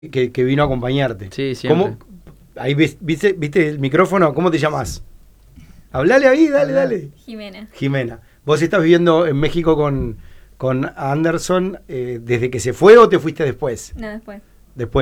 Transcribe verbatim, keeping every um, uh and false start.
que, que vino a acompañarte. Sí, siempre. ¿Cómo, ahí vis- viste, viste el micrófono, ¿cómo te llamas? Hablale ahí, dale, dale. Jimena. Jimena. ¿Vos estás viviendo en México con, con Anderson eh, desde que se fue o te fuiste después? No, después. Después.